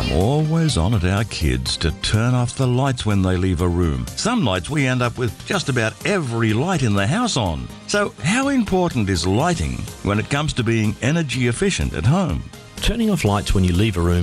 I'm always on at our kids to turn off the lights when they leave a room. Some nights we end up with just about every light in the house on. So how important is lighting when it comes to being energy efficient at home? Turning off lights when you leave a room